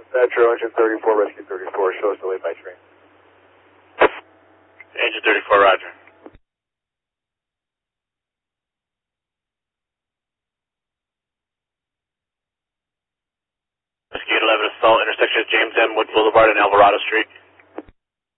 Metro, engine 34, rescue 34, show us delayed by train. Engine 34, roger. Rescue 11 assault, intersection of James M. Wood Boulevard and Alvarado Street.